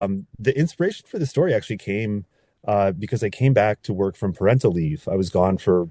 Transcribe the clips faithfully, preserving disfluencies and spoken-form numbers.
Um, the inspiration for the story actually came uh, because I came back to work from parental leave. I was gone for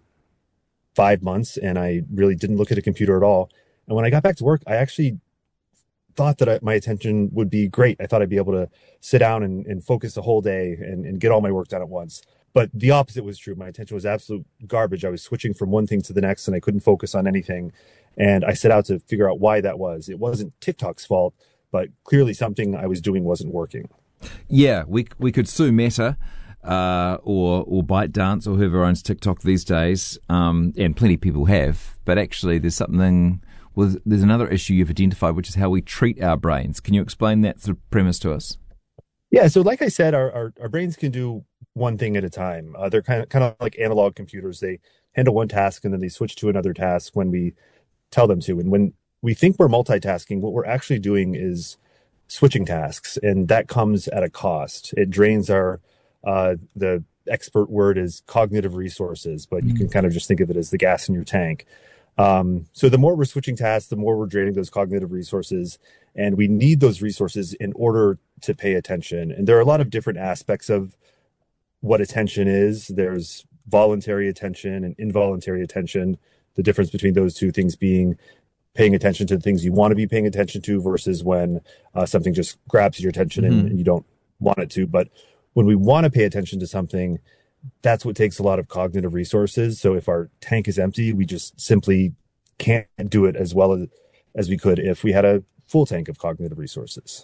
five months and I really didn't look at a computer at all. And when I got back to work, I actually thought that I, my attention would be great. I thought I'd be able to sit down and, and focus the whole day and, and get all my work done at once. But the opposite was true. My attention was absolute garbage. I was switching from one thing to the next and I couldn't focus on anything. And I set out to figure out why that was. It wasn't TikTok's fault, but clearly something I was doing wasn't working. Yeah, we we could sue Meta uh, or or ByteDance or whoever owns TikTok these days, um, and plenty of people have. But actually, there's something. Well, there's another issue you've identified, which is how we treat our brains. Can you explain that sort of premise to us? Yeah, so like I said, our, our, our brains can do one thing at a time. Uh, they're kind of kind of like analog computers. They handle one task and then they switch to another task when we tell them to. And when we think we're multitasking, what we're actually doing is switching tasks, and that comes at a cost. It drains our uh, the expert word is cognitive resources, but you can kind of just think of it as the gas in your tank. Um, so the more we're switching tasks, the more we're draining those cognitive resources, and we need those resources in order to pay attention. And there are a lot of different aspects of what attention is. There's voluntary attention and involuntary attention. The difference between those two things being paying attention to the things you want to be paying attention to versus when uh, something just grabs your attention Mm-hmm. and, and you don't want it to. But when we want to pay attention to something, that's what takes a lot of cognitive resources. So if our tank is empty, we just simply can't do it as well as, as we could if we had a full tank of cognitive resources.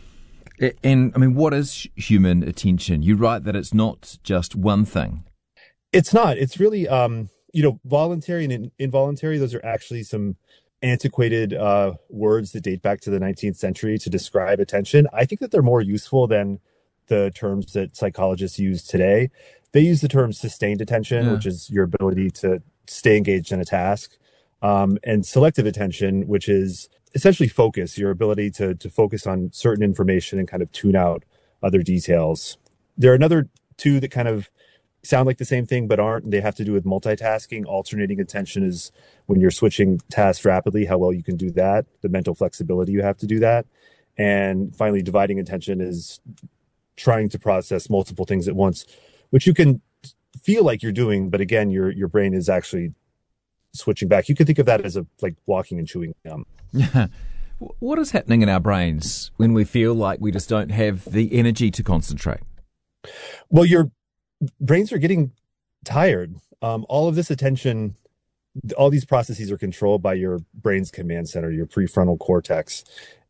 And I mean, what is human attention? You write that it's not just one thing. It's not. It's really, um, you know, voluntary and in- involuntary. Those are actually some antiquated uh, words that date back to the nineteenth century to describe attention. I think that they're more useful than the terms that psychologists use today. They use the term sustained attention, Yeah. which is your ability to stay engaged in a task, um, and selective attention, which is essentially focus, your ability to to focus on certain information and kind of tune out other details. There are another two that kind of sound like the same thing but aren't. They have to do with multitasking. Alternating attention is when you're switching tasks rapidly, how well you can do that, the mental flexibility you have to do that. And finally, dividing attention is trying to process multiple things at once, which you can feel like you're doing, but again, your your brain is actually switching back. You can think of that as a like walking and chewing gum. Yeah. What is happening in our brains when we feel like we just don't have the energy to concentrate? Well, your brains are getting tired. Um, all of this attention, all these processes are controlled by your brain's command center, your prefrontal cortex.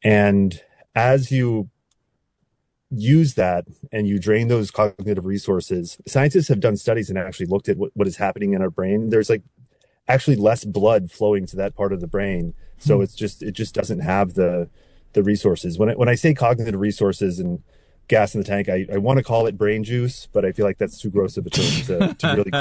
And as you use that and you drain those cognitive resources, scientists have done studies and actually looked at what, what is happening in our brain. There's like actually less blood flowing to that part of the brain. So hmm. it's just, it just doesn't have the, the resources. When I, when I say cognitive resources and gas in the tank, I, I want to call it brain juice, but I feel like that's too gross of a term to, to really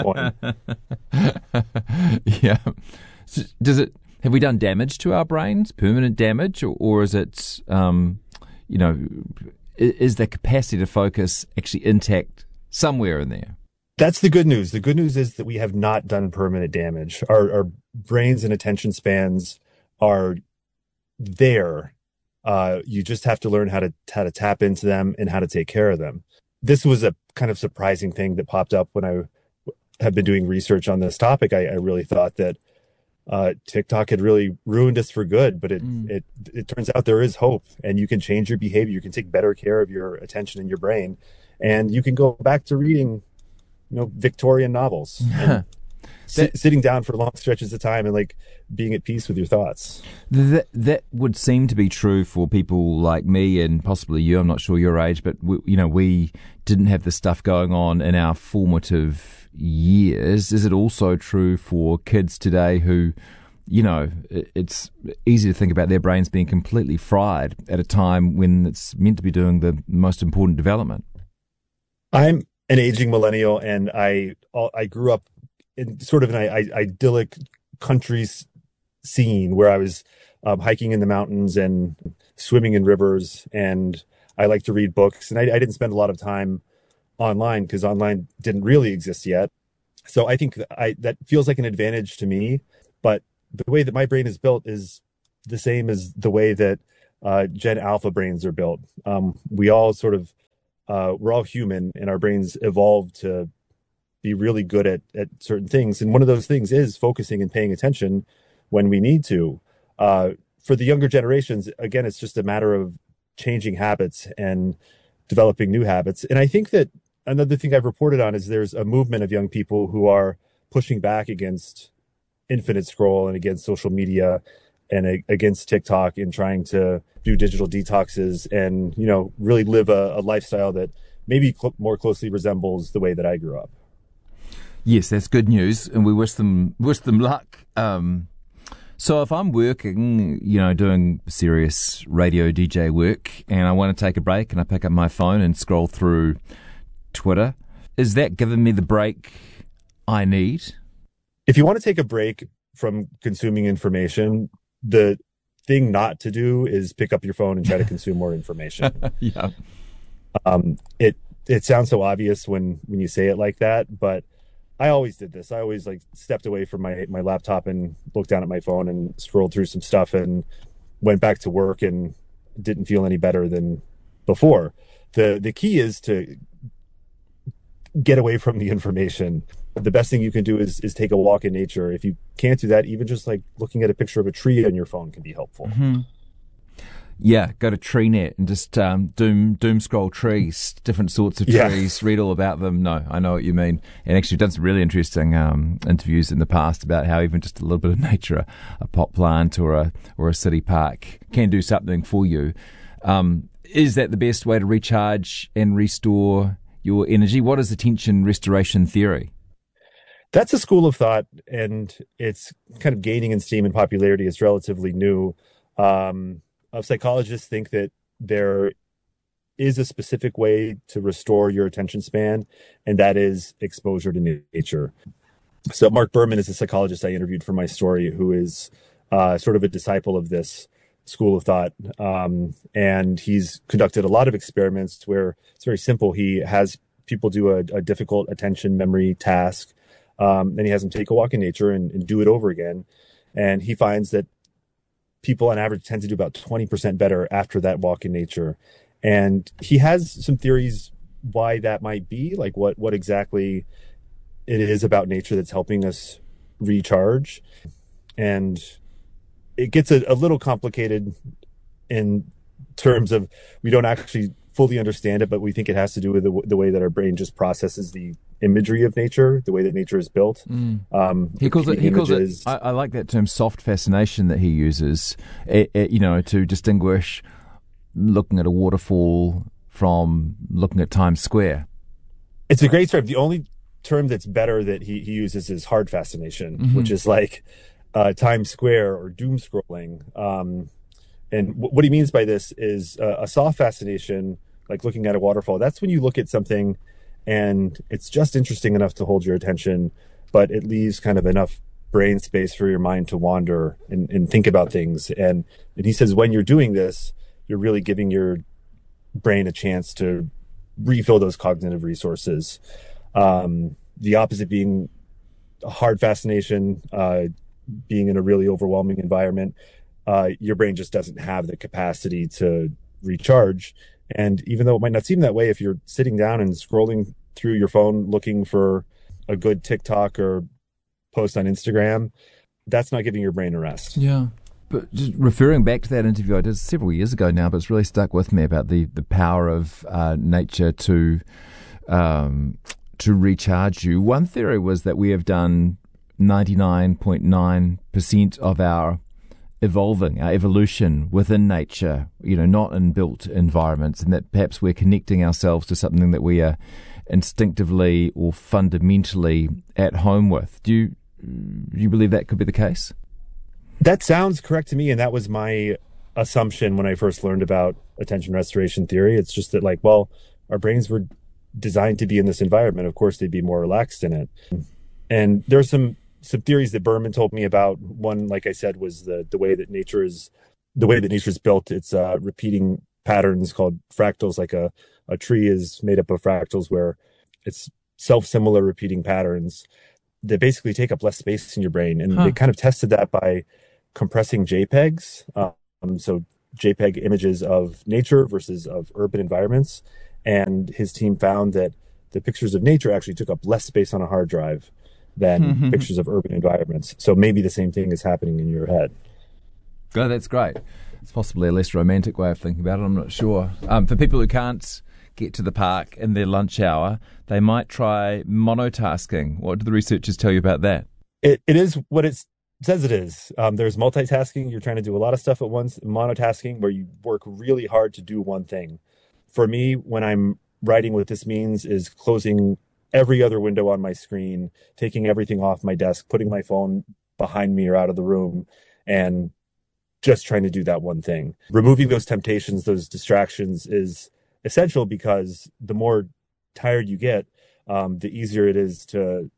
coin. Yeah. So does it, have we done damage to our brains, permanent damage, or, or is it, um, you know, is the capacity to focus actually intact somewhere in there? That's the good news. The good news is that we have not done permanent damage. Our, our brains and attention spans are there. Uh, you just have to learn how to how to tap into them and how to take care of them. This was a kind of surprising thing that popped up when I have been doing research on this topic. I, I really thought that uh, TikTok had really ruined us for good, but it, mm. it it turns out there is hope, and you can change your behavior. You can take better care of your attention and your brain, and you can go back to reading, you know, Victorian novels. And That, sitting down for long stretches of time and like being at peace with your thoughts. That that would seem to be true for people like me and possibly you. I'm not sure your age, but we, you know, we didn't have this stuff going on in our formative years. Is it also true for kids today who, you know, it's easy to think about their brains being completely fried at a time when it's meant to be doing the most important development? I'm an aging millennial, and I I grew up in sort of an I, I, idyllic country scene where I was um, hiking in the mountains and swimming in rivers, and I like to read books. And I, I didn't spend a lot of time online because online didn't really exist yet. So I think that, I, that feels like an advantage to me. But the way that my brain is built is the same as the way that uh, Gen Alpha brains are built. Um, we all sort of uh, we're all human, and our brains evolved to be really good at at certain things. And one of those things is focusing and paying attention when we need to. Uh, for the younger generations, again, it's just a matter of changing habits and developing new habits. And I think that another thing I've reported on is there's a movement of young people who are pushing back against infinite scroll and against social media and a, against TikTok, and trying to do digital detoxes and, you know, really live a, a lifestyle that maybe cl- more closely resembles the way that I grew up. Yes, that's good news, and we wish them wish them luck. Um, so if I'm working, you know, doing serious radio D J work, and I want to take a break, and I pick up my phone and scroll through Twitter, is that giving me the break I need? If you want to take a break from consuming information, the thing not to do is pick up your phone and try to consume more information. Yeah. Um, it it sounds so obvious when when you say it like that, but I always did this. I always like stepped away from my my laptop and looked down at my phone and scrolled through some stuff and went back to work and didn't feel any better than before. The the key is to get away from the information. The best thing you can do is is take a walk in nature. If you can't do that, even just like looking at a picture of a tree on your phone can be helpful. Mm-hmm. Yeah, go to TreeNet and just um, doom doom scroll trees, different sorts of trees, yeah. Read all about them. No, I know what you mean. And actually done some really interesting um, interviews in the past about how even just a little bit of nature, a, a pot plant or a or a city park can do something for you. Um, is that the best way to recharge and restore your energy? What is attention restoration theory? That's a school of thought, and it's kind of gaining in steam and popularity. It's relatively new. Um, psychologists think that there is a specific way to restore your attention span, and that is exposure to nature. So Mark Berman is a psychologist I interviewed for my story, who is uh, sort of a disciple of this school of thought. Um, and he's conducted a lot of experiments where it's very simple. He has people do a, a difficult attention memory task. Um, then he has them take a walk in nature and, and do it over again. And he finds that people on average tend to do about twenty percent better after that walk in nature. And he has some theories why that might be, like what, what exactly it is about nature that's helping us recharge. And it gets a, a little complicated in terms of we don't actually fully understand it, but we think it has to do with the, the way that our brain just processes the imagery of nature, the way that nature is built. Mm. Um, he calls it, he calls it, I, I like that term, soft fascination, that he uses, it, it, you know, to distinguish looking at a waterfall from looking at Times Square. It's a great term. The only term that's better that he, he uses is hard fascination, mm-hmm. which is like uh, Times Square or doom scrolling. Um, and w- what he means by this is uh, a soft fascination, like looking at a waterfall. That's when you look at something and it's just interesting enough to hold your attention, but it leaves kind of enough brain space for your mind to wander and, and think about things. And, and he says when you're doing this, you're really giving your brain a chance to refill those cognitive resources. Um, the opposite being a hard fascination, uh, being in a really overwhelming environment, uh, your brain just doesn't have the capacity to recharge. And even though it might not seem that way, if you're sitting down and scrolling through your phone looking for a good TikTok or post on Instagram, that's not giving your brain a rest. Yeah. But just referring back to that interview I did several years ago now, but it's really stuck with me about the, the power of uh, nature to um, to recharge you. One theory was that we have done ninety-nine point nine percent of our evolving, our evolution within nature, you know, not in built environments, and that perhaps we're connecting ourselves to something that we are instinctively or fundamentally at home with. Do you, do you believe that could be the case? That sounds correct to me, and that was my assumption when I first learned about attention restoration theory. It's just that, like, well, our brains were designed to be in this environment. Of course, they'd be more relaxed in it. And there's some some theories that Berman told me about. One, like I said, was the the way that nature is the way that nature is built. It's uh, repeating patterns called fractals. Like a a tree is made up of fractals, where it's self-similar repeating patterns that basically take up less space in your brain. And huh. they kind of tested that by compressing JPEGs. Um, so JPEG images of nature versus of urban environments. And his team found that the pictures of nature actually took up less space on a hard drive than pictures of urban environments. So maybe the same thing is happening in your head. Oh, that's great. It's possibly a less romantic way of thinking about it. I'm not sure. Um, for people who can't get to the park in their lunch hour, they might try monotasking. What do the researchers tell you about that? It It is what it says it is. Um, there's multitasking. You're trying to do a lot of stuff at once. Monotasking, where you work really hard to do one thing. For me, when I'm writing, what this means is closing every other window on my screen, taking everything off my desk, putting my phone behind me or out of the room, and just trying to do that one thing. Removing those temptations, those distractions is essential, because the more tired you get, um, the easier it is to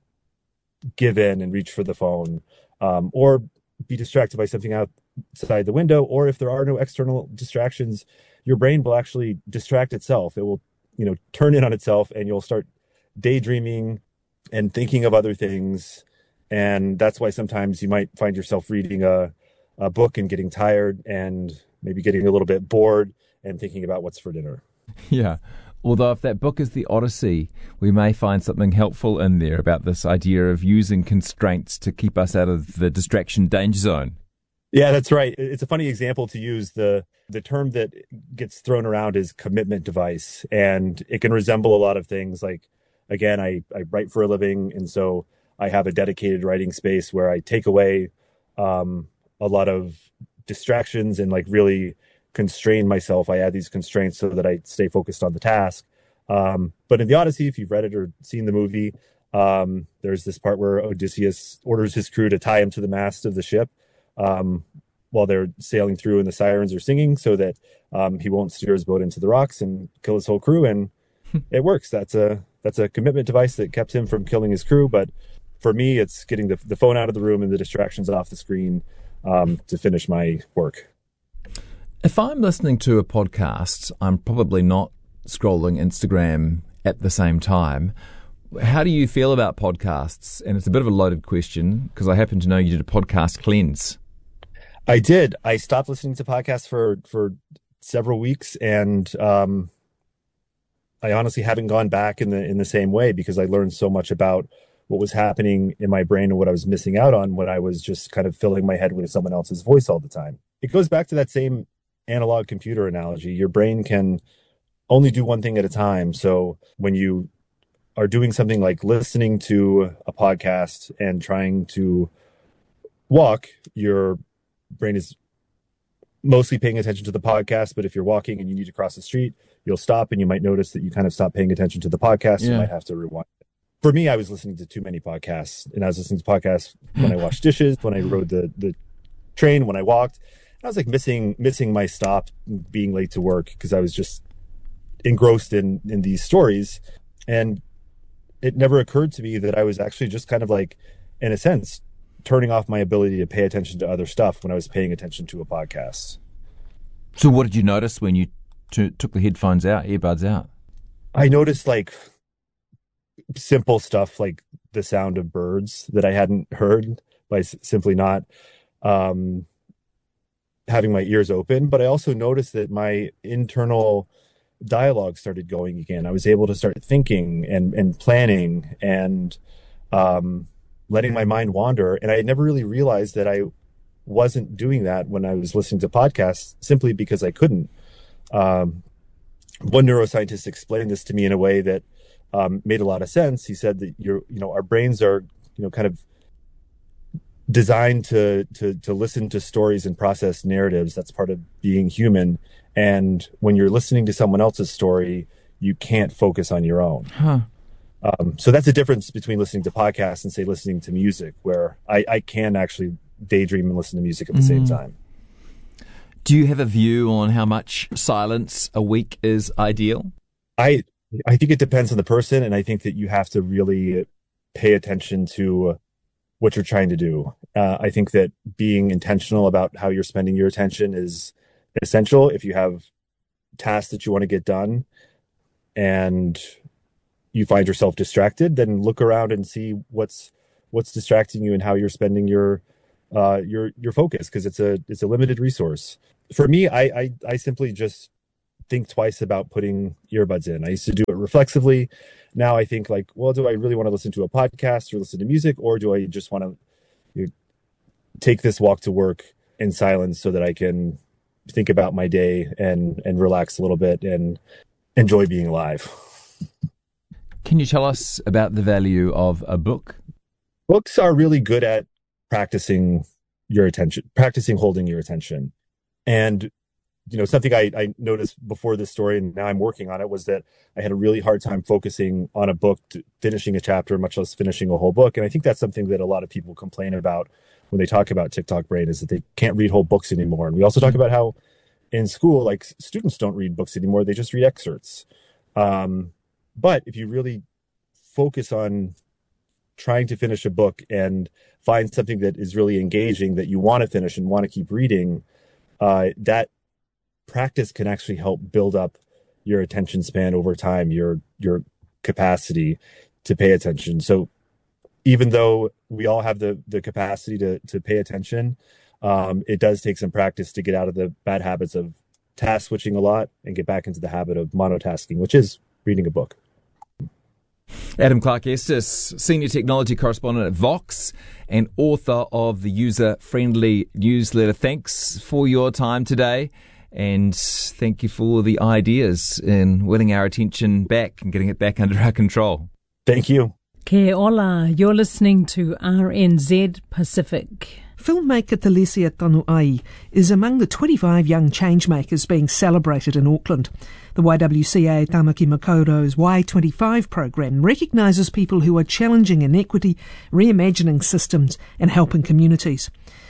give in and reach for the phone, um, or be distracted by something outside the window. Or if there are no external distractions, your brain will actually distract itself. It will, you know, turn in on itself, and you'll start daydreaming and thinking of other things. And that's why sometimes you might find yourself reading a, a book and getting tired, and maybe getting a little bit bored and thinking about what's for dinner. Yeah. Although if that book is the Odyssey, we may find something helpful in there about this idea of using constraints to keep us out of the distraction danger zone. Yeah, that's right. It's a funny example to use. The the term that gets thrown around is commitment device, and it can resemble a lot of things. Like, again, I, I write for a living, and so I have a dedicated writing space where I take away um, a lot of distractions and like really constrain myself. I add these constraints so that I stay focused on the task. Um, but in the Odyssey, if you've read it or seen the movie, um, there's this part where Odysseus orders his crew to tie him to the mast of the ship um, while they're sailing through and the sirens are singing, so that um, he won't steer his boat into the rocks and kill his whole crew. And it works. That's a that's a commitment device that kept him from killing his crew. But for me, it's getting the, the phone out of the room and the distractions off the screen um, to finish my work. If I'm listening to a podcast, I'm probably not scrolling Instagram at the same time. How do you feel about podcasts? And it's a bit of a loaded question, because I happen to know you did a podcast cleanse. I did. I stopped listening to podcasts for, for several weeks, and um, I honestly haven't gone back in the in the same way, because I learned so much about what was happening in my brain and what I was missing out on when I was just kind of filling my head with someone else's voice all the time. It goes back to that same analog computer analogy. Your brain can only do one thing at a time. So when you are doing something like listening to a podcast and trying to walk, your brain is mostly paying attention to the podcast. But if you're walking and you need to cross the street, you'll stop, and you might notice that you kind of stop paying attention to the podcast. Yeah. You might have to rewind. For me, I was listening to too many podcasts, and I was listening to podcasts when I washed dishes, when I rode the, the train, when I walked. I was like missing missing my stop, being late to work, because I was just engrossed in in these stories. And it never occurred to me that I was actually just kind of like, in a sense, turning off my ability to pay attention to other stuff when I was paying attention to a podcast. So what did you notice when you t- took the headphones out, earbuds out? I noticed like simple stuff like the sound of birds that I hadn't heard by s- simply not um, having my ears open. But I also noticed that my internal dialogue started going again. I was able to start thinking and, and planning and um, letting my mind wander. And I had never really realized that I wasn't doing that when I was listening to podcasts, simply because I couldn't. Um, one neuroscientist explained this to me in a way that um, made a lot of sense. He said that you're, you know, our brains are, you know, kind of designed to to to listen to stories and process narratives. That's part of being human. And when you're listening to someone else's story, you can't focus on your own. Huh. Um, so that's a difference between listening to podcasts and, say, listening to music, where I, I can actually daydream and listen to music at the mm. same time. Do you have a view on how much silence a week is ideal? I I think it depends on the person, and I think that you have to really pay attention to what you're trying to do. Uh, I think that being intentional about how you're spending your attention is essential. If you have tasks that you want to get done and you find yourself distracted, then look around and see what's what's distracting you and how you're spending your uh, your your focus, because it's a it's a limited resource. For me, I, I I simply just think twice about putting earbuds in. I used to do it reflexively. Now I think like, well, do I really want to listen to a podcast or listen to music, or do I just want to you know, take this walk to work in silence so that I can think about my day and, and relax a little bit and enjoy being alive. Can you tell us about the value of a book? Books are really good at practicing your attention, practicing holding your attention. And you know, something I, I noticed before this story, and now I'm working on it, was that I had a really hard time focusing on a book, to finishing a chapter, much less finishing a whole book. And I think that's something that a lot of people complain about when they talk about TikTok brain, is that they can't read whole books anymore. And we also talk about how in school, like students don't read books anymore. They just read excerpts. Um, but if you really focus on trying to finish a book and find something that is really engaging, that you want to finish and want to keep reading, uh, that practice can actually help build up your attention span over time, your your capacity to pay attention. So even though we all have the the capacity to to pay attention, um, it does take some practice to get out of the bad habits of task switching a lot and get back into the habit of monotasking, which is reading a book. Adam Clark-Estes, Senior Technology Correspondent at Vox and author of the User-Friendly Newsletter. Thanks for your time today. And thank you for all the ideas in winning our attention back and getting it back under our control. Thank you. Ke ola, you're listening to R N Z Pacific. Filmmaker Telesia Tanuai is among the twenty-five young changemakers being celebrated in Auckland. The Y W C A Tamaki Makaurau's Y twenty-five program recognises people who are challenging inequity, reimagining systems and helping communities.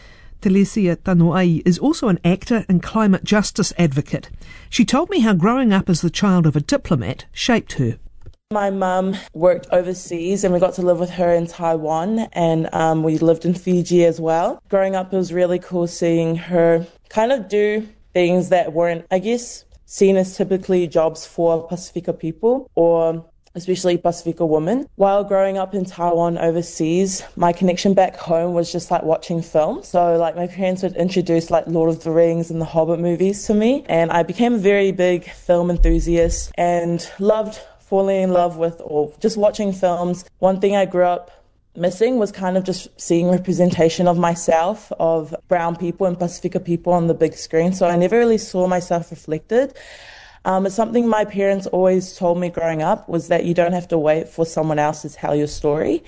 Telesia Tanuai is also an actor and climate justice advocate. She told me how growing up as the child of a diplomat shaped her. My mum worked overseas and we got to live with her in Taiwan, and um, we lived in Fiji as well. Growing up, it was really cool seeing her kind of do things that weren't, I guess, seen as typically jobs for Pasifika people, or especially Pasifika women. While growing up in Taiwan overseas, my connection back home was just like watching film. So like my parents would introduce like Lord of the Rings and the Hobbit movies to me, and I became a very big film enthusiast and loved falling in love with or just watching films. One thing I grew up missing was kind of just seeing representation of myself, of brown people and Pasifika people on the big screen. So I never really saw myself reflected. Um, it's something my parents always told me growing up, was that you don't have to wait for someone else to tell your story.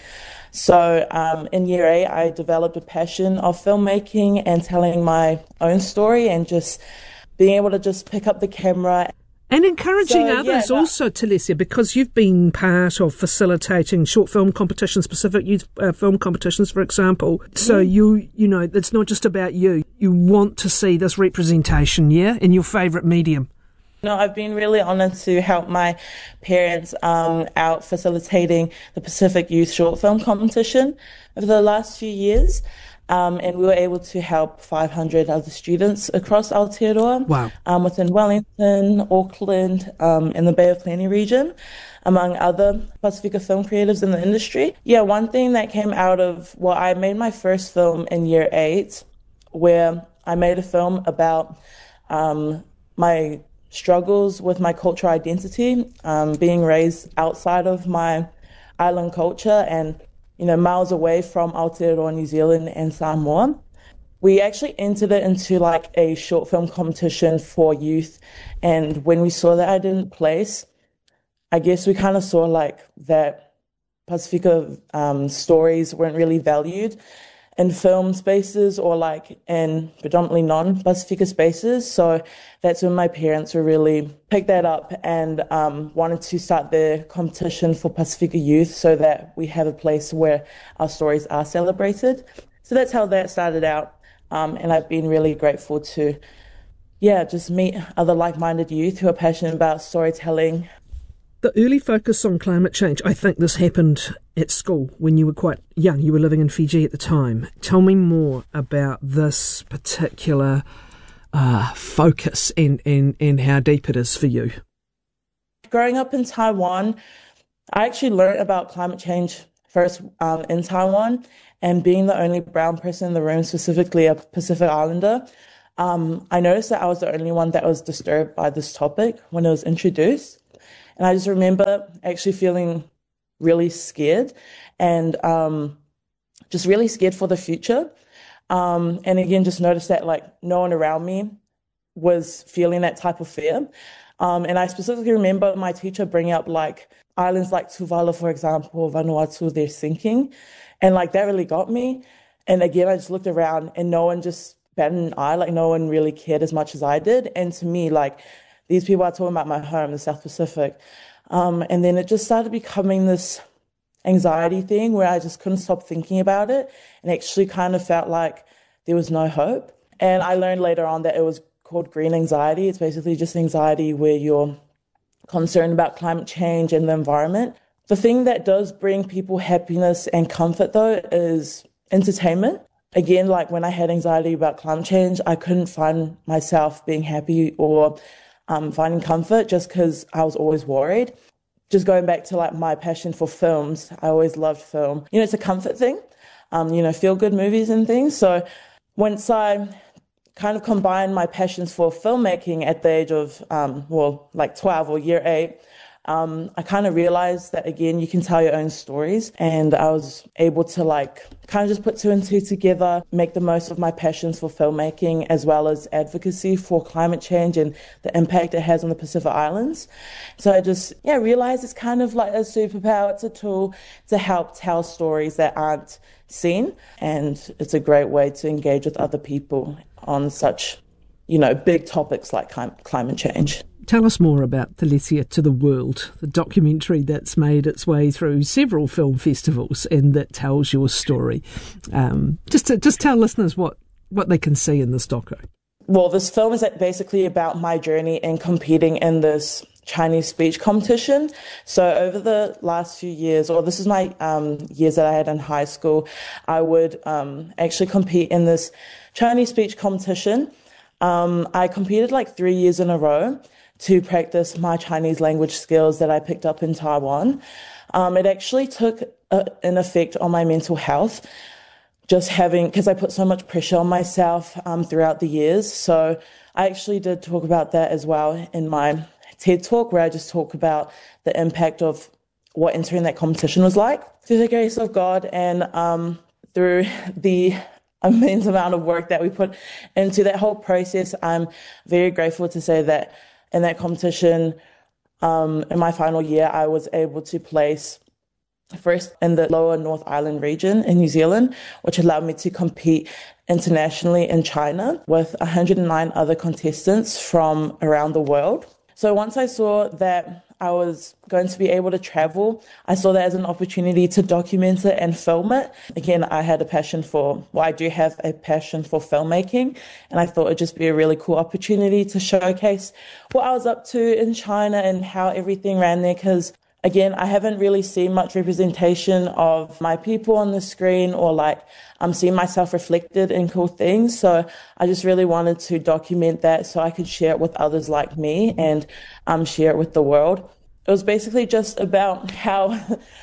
So um, in year eight, I developed a passion of filmmaking and telling my own story and just being able to just pick up the camera. And encouraging So, others yeah, also, Telesia, because you've been part of facilitating short film competitions, specific youth uh, film competitions, for example. So you, you know, it's not just about you. You want to see this representation, yeah, in your favourite medium. No, I've been really honoured to help my parents um, out facilitating the Pacific Youth Short Film Competition over the last few years. Um, and we were able to help five hundred other students across Aotearoa, Wow. um, within Wellington, Auckland, um, and the Bay of Plenty region, among other Pasifika film creatives in the industry. Yeah, one thing that came out of, well, I made my first film in year eight, where I made a film about um, my struggles with my cultural identity, um, being raised outside of my island culture and you know, miles away from Aotearoa, New Zealand and Samoa. We actually entered it into like a short film competition for youth. And when we saw that I didn't place, I guess we kind of saw like that Pasifika um, stories weren't really valued in film spaces or like in predominantly non-Pasifika spaces. So that's when my parents were really picked that up and um, wanted to start the competition for Pasifika youth so that we have a place where our stories are celebrated. So that's how that started out. Um, and I've been really grateful to, yeah, just meet other like-minded youth who are passionate about storytelling. The early focus on climate change, I think this happened at school when you were quite young. You were living in Fiji at the time. Tell me more about this particular uh, focus and, and, and how deep it is for you. Growing up in Taiwan, I actually learned about climate change first um, in Taiwan, and being the only brown person in the room, specifically a Pacific Islander, um, I noticed that I was the only one that was disturbed by this topic when it was introduced. And I just remember actually feeling really scared and um, just really scared for the future. Um, and again, just noticed that like no one around me was feeling that type of fear. Um, and I specifically remember my teacher bringing up like islands like Tuvalu, for example, Vanuatu, they're sinking. And like that really got me. And again, I just looked around and no one just batted an eye, like no one really cared as much as I did. And to me, like these people are talking about my home, the South Pacific. Um, and then it just started becoming this anxiety thing where I just couldn't stop thinking about it and actually kind of felt like there was no hope. And I learned later on that it was called green anxiety. It's basically just anxiety where you're concerned about climate change and the environment. The thing that does bring people happiness and comfort, though, is entertainment. Again, like when I had anxiety about climate change, I couldn't find myself being happy or um, finding comfort just because I was always worried. Just going back to like my passion for films, I always loved film. You know, it's a comfort thing, um, you know, feel good movies and things. So once I kind of combined my passions for filmmaking at the age of, um, well, like twelve or year eight, um, I kind of realized that, again, you can tell your own stories. And I was able to like kind of just put two and two together, make the most of my passions for filmmaking as well as advocacy for climate change and the impact it has on the Pacific Islands. So I just, yeah, realized it's kind of like a superpower. It's a tool to help tell stories that aren't seen. And it's a great way to engage with other people on such, you know, big topics like climate change. Tell us more about Talesia to the World, the documentary that's made its way through several film festivals and that tells your story. Um, just to, just tell listeners what, what they can see in this doco. Well, this film is basically about my journey in competing in this Chinese speech competition. So over the last few years, or this is my um, years that I had in high school, I would um, actually compete in this Chinese speech competition. Um, I competed like three years in a row to practice my Chinese language skills that I picked up in Taiwan. Um, it actually took a, an effect on my mental health, just having, because I put so much pressure on myself um, throughout the years. So I actually did talk about that as well in my TED Talk, where I just talk about the impact of what entering that competition was like. Through the grace of God and um, through the immense amount of work that we put into that whole process, I'm very grateful to say that in that competition, um, in my final year, I was able to place first in the lower North Island region in New Zealand, which allowed me to compete internationally in China with one hundred nine other contestants from around the world. So once I saw that I was going to be able to travel, I saw that as an opportunity to document it and film it. Again, I had a passion for, well, I do have a passion for filmmaking, and I thought it'd just be a really cool opportunity to showcase what I was up to in China and how everything ran there, because again, I haven't really seen much representation of my people on the screen or like I'm seeing myself reflected in cool things. So I just really wanted to document that so I could share it with others like me and um, share it with the world. It was basically just about how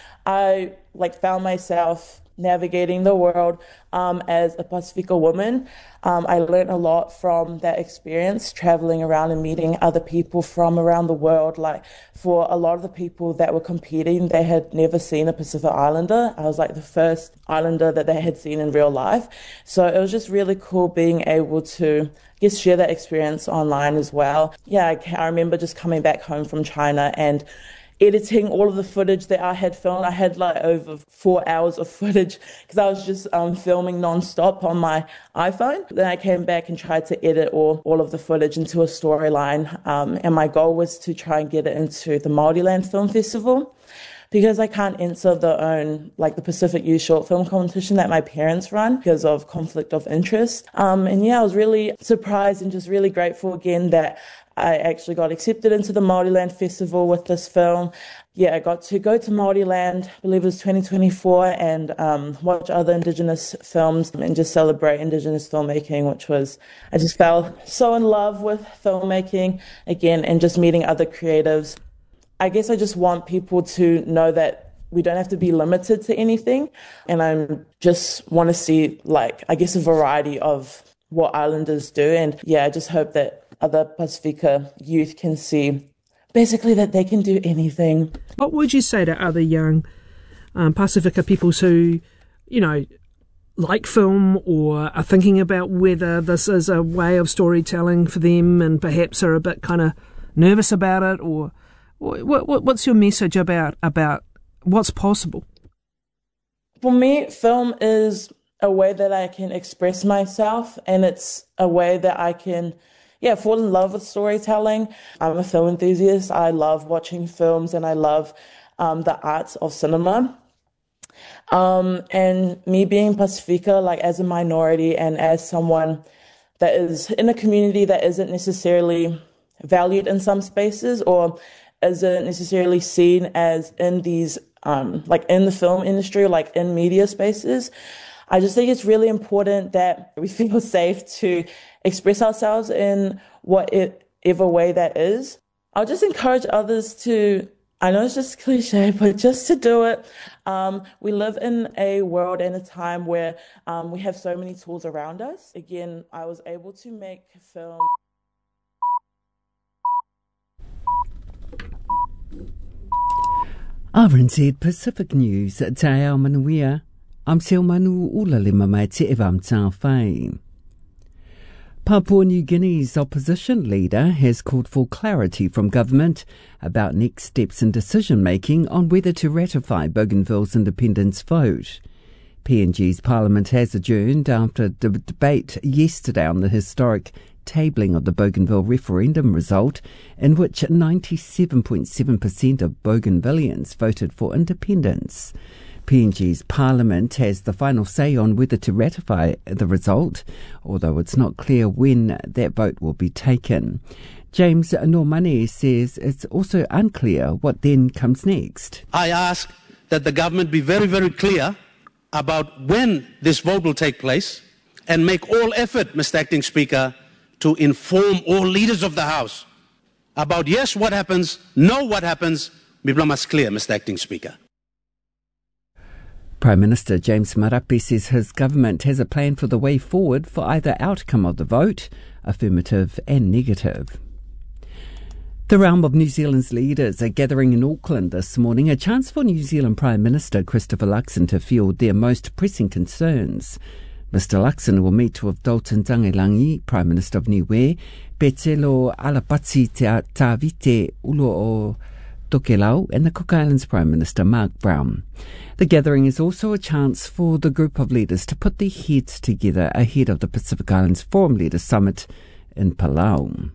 I like found myself navigating the world um, as a Pacifica woman. Um, I learned a lot from that experience, traveling around and meeting other people from around the world. Like for a lot of the people that were competing, they had never seen a Pacific Islander. I was like the first Islander that they had seen in real life. So it was just really cool being able to I guess share that experience online as well. Yeah, I, I remember just coming back home from China and editing all of the footage that I had filmed. I had like over four hours of footage because I was just um, filming nonstop on my iPhone. Then I came back and tried to edit all, all of the footage into a storyline. Um, and my goal was to try and get it into the Māoriland Film Festival, because I can't enter the own, like the Pacific Youth Short Film Competition that my parents run because of conflict of interest. Um, and yeah, I was really surprised and just really grateful again that I actually got accepted into the Māoriland Festival with this film. Yeah, I got to go to Māoriland, I believe it was twenty twenty-four, and um, watch other Indigenous films and just celebrate Indigenous filmmaking, which was, I just fell so in love with filmmaking again and just meeting other creatives. I guess I just want people to know that we don't have to be limited to anything. And I just want to see, like, I guess a variety of what islanders do. And yeah, I just hope that other Pacifica youth can see basically that they can do anything. What would you say to other young um, Pacifica peoples who, you know, like film or are thinking about whether this is a way of storytelling for them and perhaps are a bit kind of nervous about it? Or what, what, what's your message about, about what's possible? For me, film is a way that I can express myself, and it's a way that I can, yeah, fall in love with storytelling. I'm a film enthusiast. I love watching films and I love um, the arts of cinema. Um, and me being Pacifica, like as a minority and as someone that is in a community that isn't necessarily valued in some spaces or isn't necessarily seen as in these, um, like in the film industry or like in media spaces, I just think it's really important that we feel safe to express ourselves in whatever way that is. I'll just encourage others to, I know it's just cliche, but just to do it. Um, we live in a world and a time where um, we have so many tools around us. Again, I was able to make film. R N Z Pacific News, te ao manuia, am seo manu ula le mamai te evam tā whai. Papua New Guinea's opposition leader has called for clarity from government about next steps in decision-making on whether to ratify Bougainville's independence vote. P N G's parliament has adjourned after the debate yesterday on the historic tabling of the Bougainville referendum result, in which ninety-seven point seven percent of Bougainvillians voted for independence. P N G's parliament has the final say on whether to ratify the result, although it's not clear when that vote will be taken. James Normani says it's also unclear what then comes next. I ask that the government be very, very clear about when this vote will take place and make all effort, Mister Acting Speaker, to inform all leaders of the House about, yes, what happens, no, what happens. Mibla must clear, Mister Acting Speaker. Prime Minister James Marape says his government has a plan for the way forward for either outcome of the vote, affirmative and negative. The realm of New Zealand's leaders are gathering in Auckland this morning, a chance for New Zealand Prime Minister Christopher Luxon to field their most pressing concerns. Mister Luxon will meet with Dalton Tangelangi, Prime Minister of Niue, Petelo Alapati Te Tavite Ulo o Tokelau, and the Cook Islands Prime Minister Mark Brown. The gathering is also a chance for the group of leaders to put their heads together ahead of the Pacific Islands Forum Leaders Summit in Palau.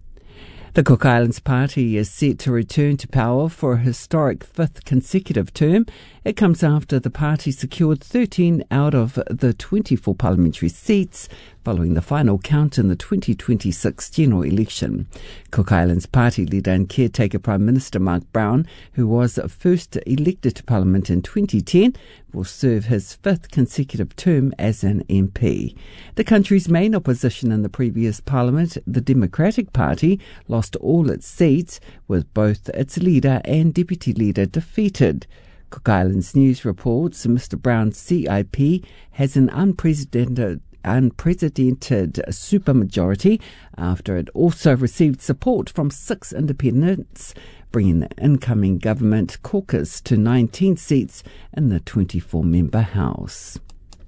The Cook Islands Party is set to return to power for a historic fifth consecutive term. It comes after the party secured thirteen out of the twenty-four parliamentary seats following the final count in the twenty twenty-six general election. Cook Islands Party leader and caretaker Prime Minister Mark Brown, who was first elected to Parliament in twenty ten, will serve his fifth consecutive term as an M P. The country's main opposition in the previous Parliament, the Democratic Party, lost all its seats, with both its leader and deputy leader defeated. Cook Islands News reports Mister Brown's C I P has an unprecedented unprecedented supermajority after it also received support from six independents, bringing the incoming government caucus to nineteen seats in the twenty-four member House.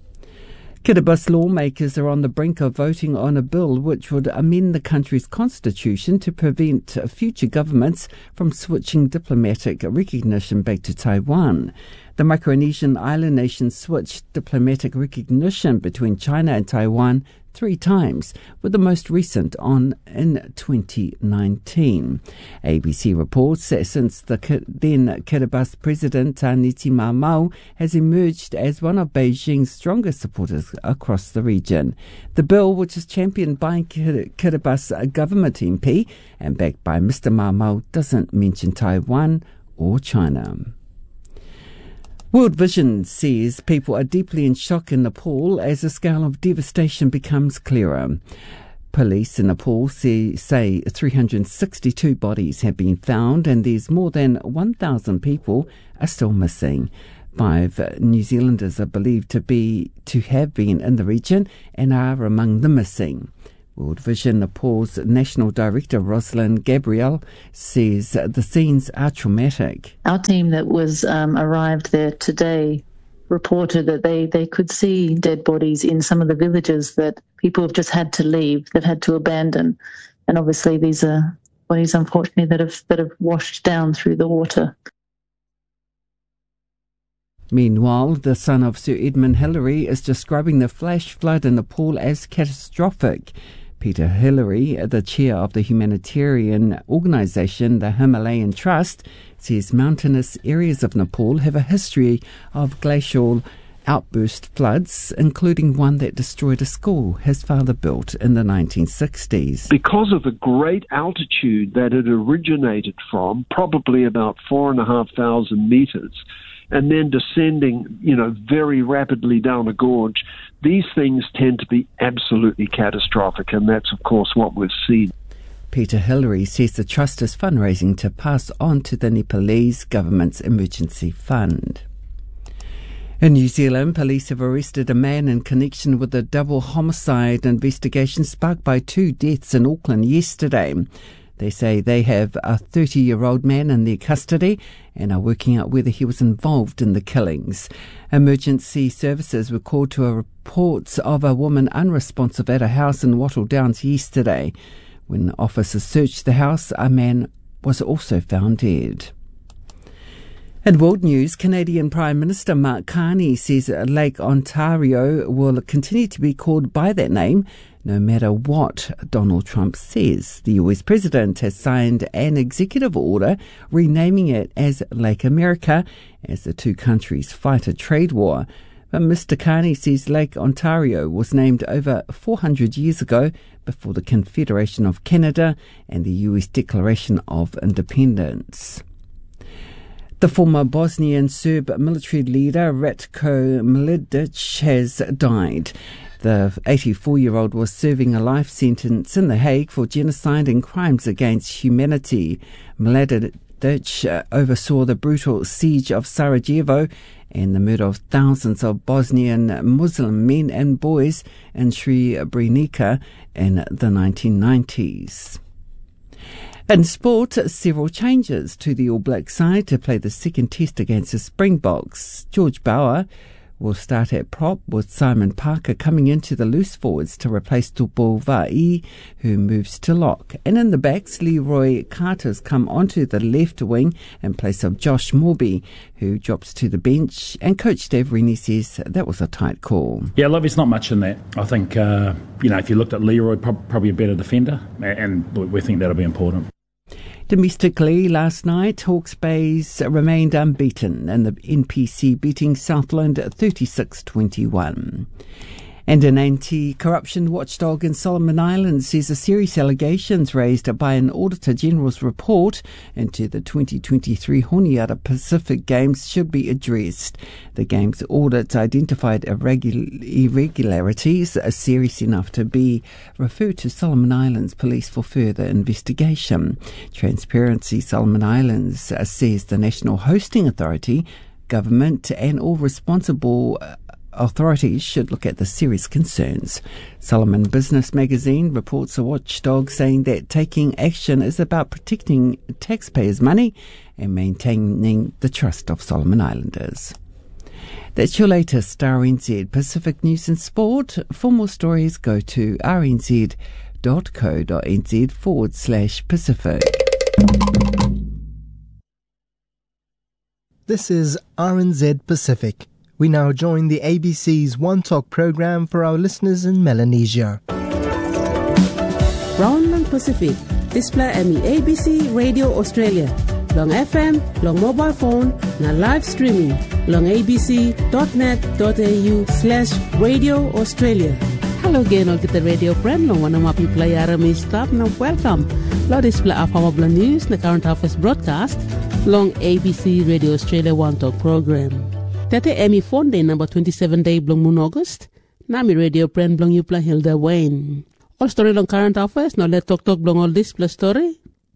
Kiribati lawmakers are on the brink of voting on a bill which would amend the country's constitution to prevent future governments from switching diplomatic recognition back to Taiwan. The Micronesian island nation switched diplomatic recognition between China and Taiwan three times, with the most recent on in twenty nineteen. A B C reports that since the then Kiribati president Taniti Maumau has emerged as one of Beijing's strongest supporters across the region. The bill, which is championed by Kiribati government M P and backed by Mister Maumau, doesn't mention Taiwan or China. World Vision says people are deeply in shock in Nepal as the scale of devastation becomes clearer. Police in Nepal say, say three hundred sixty-two bodies have been found and there's more than one thousand people are still missing. Five New Zealanders are believed to be to have been in the region and are among the missing. World Vision Nepal's National Director Rosalind Gabriel says the scenes are traumatic. Our team that was um, arrived there today reported that they, they could see dead bodies in some of the villages that people have just had to leave, they've had to abandon. And obviously these are bodies, unfortunately, that have that have washed down through the water. Meanwhile, the son of Sir Edmund Hillary is describing the flash flood in Nepal as catastrophic. Peter Hillary, the chair of the humanitarian organisation, the Himalayan Trust, says mountainous areas of Nepal have a history of glacial outburst floods, including one that destroyed a school his father built in the nineteen sixties. Because of the great altitude that it originated from, probably about four and a half thousand metres, and then descending, you know, very rapidly down a gorge, these things tend to be absolutely catastrophic, and that's, of course, what we've seen. Peter Hillary says the Trust is fundraising to pass on to the Nepalese government's emergency fund. In New Zealand, police have arrested a man in connection with a double homicide investigation sparked by two deaths in Auckland yesterday. They say they have a thirty-year-old man in their custody and are working out whether he was involved in the killings. Emergency services were called to a report of a woman unresponsive at a house in Wattle Downs yesterday. When officers searched the house, a man was also found dead. In world news, Canadian Prime Minister Mark Carney says Lake Ontario will continue to be called by that name no matter what Donald Trump says. The U S president has signed an executive order renaming it as Lake America as the two countries fight a trade war. But Mister Carney says Lake Ontario was named over four hundred years ago before the Confederation of Canada and the U S Declaration of Independence. The former Bosnian Serb military leader Ratko Mladic has died. The eighty-four-year-old was serving a life sentence in The Hague for genocide and crimes against humanity. Mladic oversaw the brutal siege of Sarajevo and the murder of thousands of Bosnian Muslim men and boys in Srebrenica in the nineteen nineties. In sport, several changes to the All Black side to play the second test against the Springboks. George Bauer will start at prop, with Simon Parker coming into the loose forwards to replace Tupo Va'i, who moves to lock. And in the backs, Leroy Carter's come onto the left wing in place of Josh Morby, who drops to the bench. And Coach Dave Rennie says that was a tight call. Yeah, look, there's not much in that. I think, uh, you know, if you looked at Leroy, probably a better defender, and we think that'll be important. Domestically, last night, Hawke's Bays remained unbeaten in the N P C, beating Southland thirty-six twenty-one. And an anti-corruption watchdog in Solomon Islands says a serious allegations raised by an Auditor General's report into the twenty twenty-three Honiara Pacific Games should be addressed. The Games audit identified irregu- irregularities serious enough to be referred to Solomon Islands Police for further investigation. Transparency Solomon Islands says the National Hosting Authority, government and all responsible authorities should look at the serious concerns. Solomon Business Magazine reports a watchdog saying that taking action is about protecting taxpayers' money and maintaining the trust of Solomon Islanders. That's your latest R N Z Pacific News and Sport. For more stories, go to rnz.co.nz forward slash Pacific. This is R N Z Pacific. We now join the A B C's One Talk program for our listeners in Melanesia. Round ng Pacific, display ami A B C Radio Australia. Long F M, long mobile phone, na live streaming. Long abc.net.au slash Radio Australia. Hello again, all kita radio friend. Long wana mapi playara mi stop na welcome. Lo display of our news na current affairs broadcast. Long A B C Radio Australia One Talk program. Tete Emmy phone day number twenty-seven day blong moon August. Nami radio friend blong you play Hilda Wayne. All story long current affairs. Now let talk talk blong all this plus story.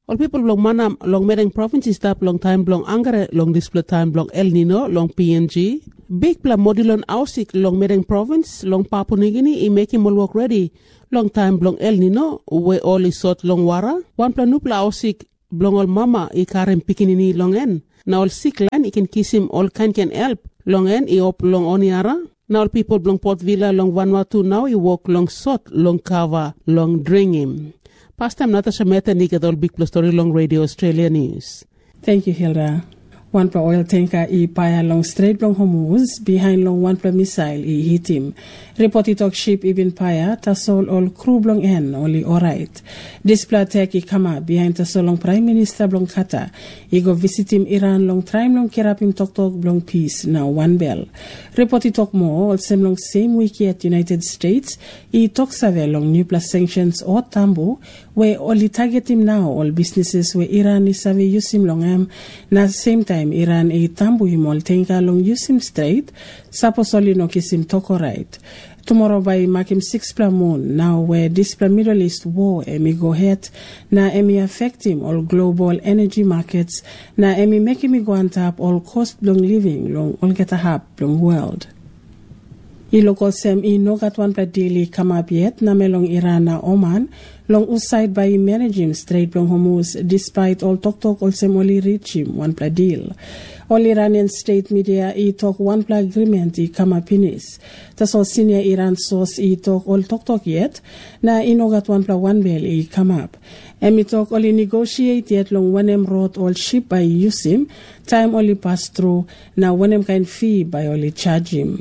All people long manam long Medang province is tap long time long angare long display time long El Nino long P N G. Big pla modilon ausik long Medang province long Papua New Guinea I making more work ready. Long time long El Nino we all is sort long wara. One pla nupla ausik blong all mama I karem pikinini long en. Now all sick land I can kiss him all can can help. Long en I op long oniara. Now all people long Port Villa long Vanuatu now I walk long sot long kava long drink him. Past time Natasha Mehta Nika all Big Plus Story Long Radio Australia News. Thank you, Hilda. One pla oil tanker I paya long Strait long Hormuz behind long one pla missile I hit him. Report it talk ship even paya tasol all crew long en only alright. This pla tech I come behind tasol long Prime Minister long Qatar. I go visit him Iran long time long kerap him talk talk long peace now one bell. Report it talk more all same long same week at United States. I talk save long new plus sanctions or tambo where only target him now all businesses where Iran is save use him long am na same time Iran e tambu him all tenka long use him straight supposedly no kiss him talk alright. Tomorrow by mark him six pla moon now where this pla Middle East war emi go ahead na emi affect him all global energy markets na emi make him go on top all cost long living long all get a hap long world. I local sem I nogat one pla daily come up yet na melong Iran na Oman long uside by managing Strait long Hormuz despite all talk talk all sem only reach him one pla deal. All Iranian state media I talk one pla agreement I come up inis. Tas all senior Iran source I talk all talk talk yet na I nogat one pla one bell I come up. And me talk only negotiate yet long when em wrote all ship by use him time only pass through now when em kind fee by only charge him.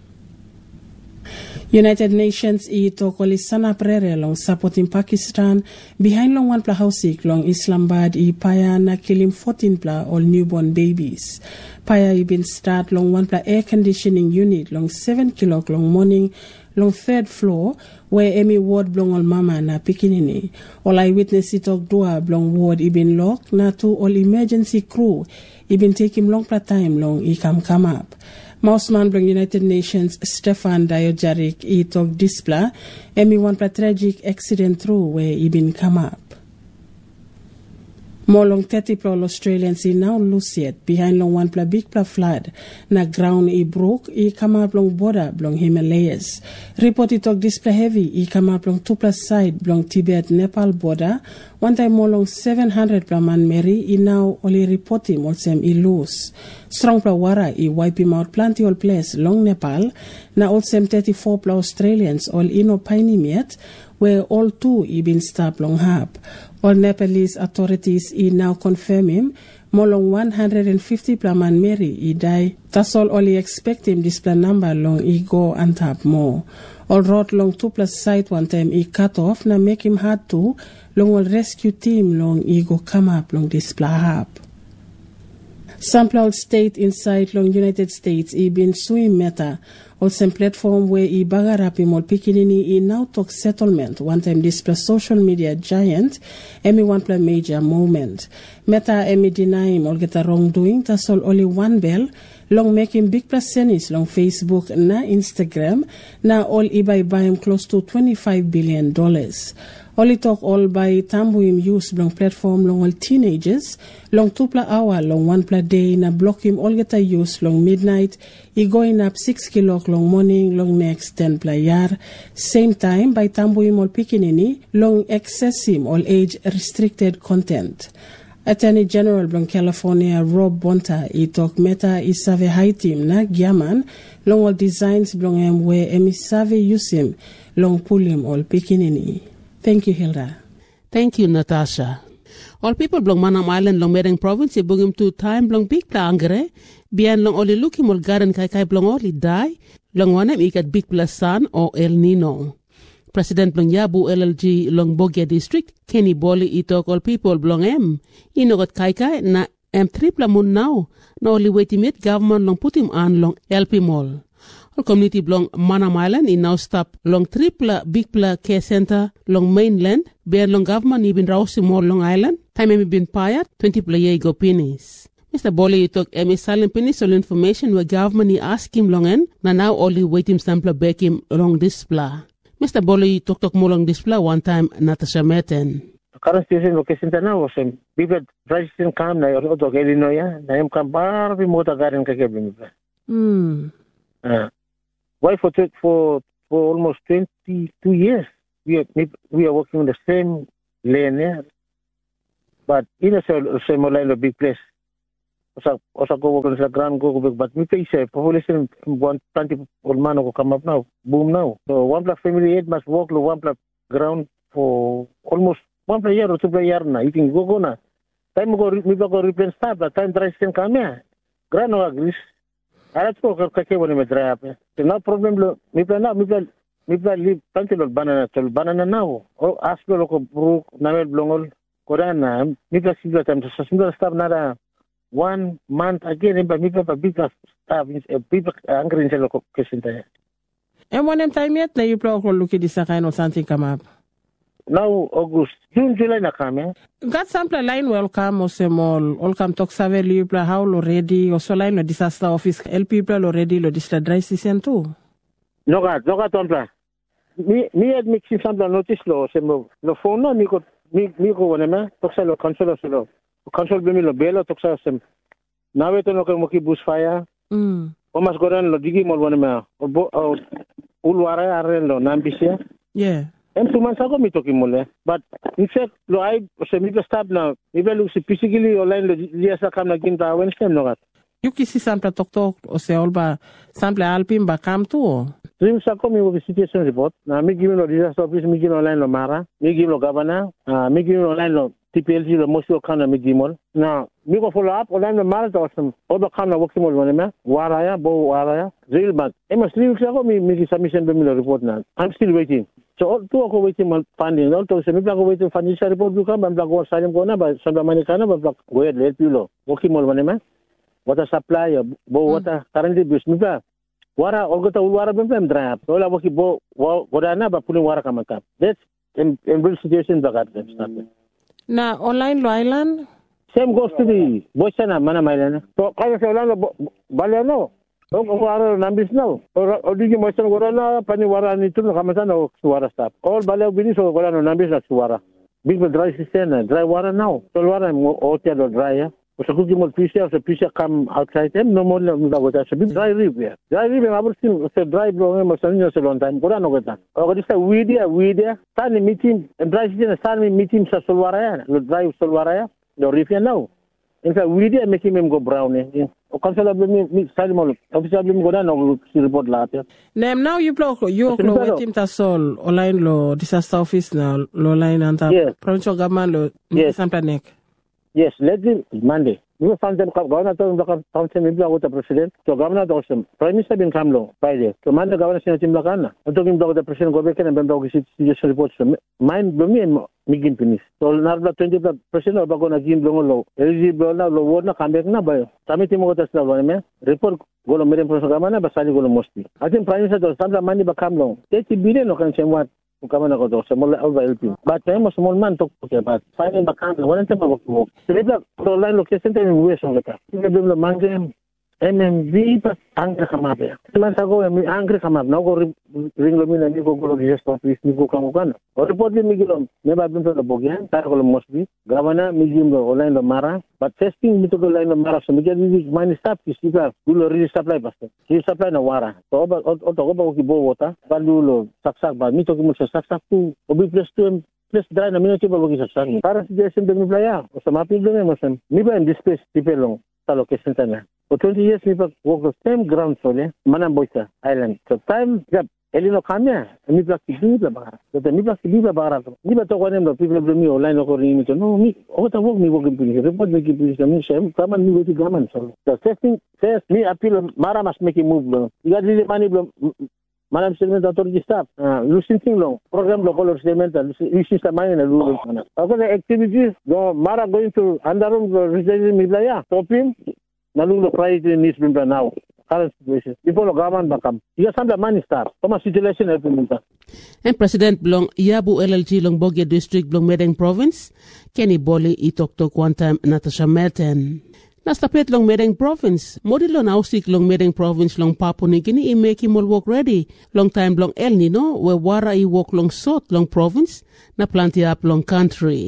United Nations I tokoli sana prere long supporting Pakistan behind long one pla housik long Islamabad I paya na killing fourteen pla all newborn babies. Paya I been start long one pla air conditioning unit long seven o'clock long morning long third floor where Emi ward blong all mama na pikinini. All eyewitness it talk dua blong ward I been lock na to all emergency crew I been take him long pla time long I come come up. Mouseman blong United Nations Stefan Diojarik I talk displa Emi one pla tragic accident through where I been come up. More long thirty pla Australians I now lose yet behind long one pla big pla flood na ground I broke I come up long border blong Himalayas. Report I talk displa heavy I come up long two pla side blong Tibet Nepal border. One time more long seven hundred pla man Mary I now only report him all same I lose. Strong pla wara I wipe him out plenty all place long Nepal na all same thirty-four pla Australians all ino piney yet where all two I been stopped long hab. All Nepalese authorities I now confirm him more long one hundred fifty pla man Mary I die. That's all only expect him this pla number long I go and tap more. All road long two plus side one time I cut off na make him hard to long all rescue team long I go come up long this pla hab. Sample state inside long United States I been suing Meta all same platform where I bagarapi mol pikinini I now talk settlement one time this plus social media giant emi one pla major moment. Meta emi deny him all get a wrongdoing tas all only one bell long making big plus senis long Facebook na Instagram na all I buy buy him close to twenty-five billion dollars. Only talk all by tambu him use long platform long all teenagers long two pla hour long one pla day na block him all get a use long midnight I going up six kilok long morning long next ten pla yar same time by tambu him all pikinini long access him all age restricted content. Attorney General blong California Rob Bonta I talk Meta I save high team na Gyaman long all designs blong him where emi save use him long pull him all pikinini. Thank you, Hilda. Thank you, Natasha. All people blong Manam Island long Medang province I bugim to time blong big pla angere bian long oli lookim ol garden kai kai blong oli die long wanem ikat big pla sun or El Nino. President blong Yabu L L G long Bogia district Kenny Boli itok all people blong em inogot kai kai na em triple mun now na oli waitimate government long put him on long L P mall. All community blong Manam Island in now stop long triple big pla care center long mainland bear long government even rouse more long island time emi been payat twenty pla ye go pinis. Mister Boli took emi silent pinis all information where government ask him long en na now only wait him sample back him long this pla. Mister Boli took talk more long this pla one time Natasha Meten. current situation location na was em bibet president kam na or to Illinois na em kam bar bi mota garin ka kebim. Mm. Uh, why for for for almost twenty-two years we are we are working on the same lane there. But in a same line of big place. Osa osa go work on the ground go big but we face population one twenty old man go come up now boom now. So one plus family eight must work one plus ground for almost one per year or two per year na. You can go go na. Time go mi go replace start but time try can come here. Ground no agris. Arat ko kake wala me dry up. No problem lo. Mi plan na mi plan mi plan live tanti lo banana tol banana now. O ask lo ko brook navel blongol korana mi plan sigla time so single stop na one month again but mi plan pa big stop a big angry in lo question ta. And when them time yet na you plan ko look at this kind of something come up. Now August, June, July na kami. Got sample line welcome o semol. Welcome talk save you plan how already o so line lo disaster office help people already lo disaster dry season too. No got, no got on Mi mi ad mixing sample notice lo semol. Lo phone no mi ko mi mi ko wala ma talk sa lo console so lo. Console bimi lo belo talk sa sem. Nawe to no ko mo ki bushfire. Mm. O mas goran lo digi mol wala ma. O ulwara are lo nambisia. Yeah. Em two months ago, me talking more. But in fact, lo I se me stop now. Me look physically online lo dia sa kam na ginta Wednesday no gat. You kisi sample tok tok o se olba sample alpin ba kam tu. Three months ago, me wo situation report. Na me give lo disaster office me give online lo mara. Me give lo governor. Ah me give online lo T P L C lo mosio kana me give mol. Na me go follow up online lo mara to some. Odo kana working mol wala me. Waraya bo waraya. Real bad. Em three weeks ago me me submission be me lo report na. I'm still waiting. So all two ako waiting mal funding. All to se me plako waiting financial report buka bam plako salim ko na ba sabla mani kana ba plako go ahead let you lo. Working mol wala me. Water supply bo water currently bis me pla. Wara all gota wara bam bam dry up. So la woki bo wara na ba pulling wara kama kap. That's in in real situation bagat them start. Na online lo island same goes to the Botswana mana mailana. So kaya sa online balano. O wara nambis now. O digi mo sa wara na pani wara ni tu na kamasa na wara stop. All balaw bini so wala no nambis na wara. Big dry system dry wara now. So wara mo o telo dry ya. O sa kugi mo pisha so pisha come outside them no more no go ta. So big dry rib ya. Dry rib na abur sin so dry blow mo sa ni so long time. Kora no gata. O ko dista weedia weedia. Tani meeting dry system tani meeting sa solwara ya. No dry solwara ya. No rib ya now. In fact, we did make him go brown. Eh? O council me me sali mo. Officer me go down no report later. Nem now you block you lo wetim ta sol online lo disaster office na lo line anta yes. provincial government lo yes. sample nek. Yes, let's do Monday. We found them governor to the council me block with the president. So governor to some prime minister bin come lo Friday. So Monday governor sin tim lakana. To him block the president go back and ben block situation report. Mine blow me migin finish. So narla twenty percent of bago na gin blongo lo. Eligible na lo word na comeback na ba. Kami timo ko tasla lo me. Report golo mere programa na basali golo mostly. Atin prime minister to sabla mani ba kam lo. thirty billion no kan semwat. Kama na ko to sa mall over L P. But may mo small man to ko ba. Fine ba kam wala ta ba ko. Sila to line location ta ni west ngata. Sila bim lo mangem M M V pa angre kamabe. Tuman sa go mi angre kamab na go ring lo mi na ni go go just office ni go kamu kan. O report mi gilom me ba bim to bogyan tar ko mosbi. Gavana mi gim lo online lo mara. But testing mi to go line lo mara so mi get ni mine stop ki sila gulo re supply basta. Ki supply na wara. So ba o to go ba ki bo wota. Ba lo saksak ba mi to ki mo saksak tu. Obi plus two plus dry na mi to ba ki saksak. Para si Jason de mi playa. O sa mapi do mo sem. Mi ba in this place tipelong sa location ta na. For twenty years, we work the same ground soil, eh? Manamboisa Island. So time, jab, elino kanya, mi plak tibi la bara. So mi plak tibi la bara. Ni ba to ko nem lo people bring me online ko rin mi to. No, mi o ta work mi work in police. Report me ki police mi shem. Kaman mi weti gaman so. The testing, first me appeal mara mas make move lo. You got really money lo. Manam settlement authority staff. Ah, losing thing lo. Program lo color settlement. Losing sa money na lo. Ako the activities, lo mara going to underroom residing mi playa. Topin. Nalulo price in this bimba now. Current situation. Before the government bakam. You some the money start. Come situation everything. And President Blong Yabu L L G Long Bogia District Blong Medeng Province. Kenny Bolly itok tok one time Natasha Merton. Nastapet Long Medeng Province. Modilo na usik Long Medeng Province Long Papua New Guinea i make him all work ready. Long time Long El Nino where wara i walk long sort Long Province na planti up Long Country.